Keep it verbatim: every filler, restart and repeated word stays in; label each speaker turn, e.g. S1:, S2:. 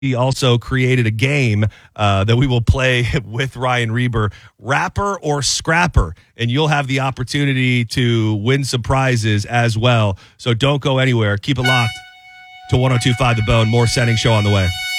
S1: he also created a game uh, that we will play with Ryan Reber, Rapper or Scrapper, and you'll have the opportunity to win some prizes as well. So don't go anywhere. Keep it locked to one oh two point five The Bone. More Setting Show on the way.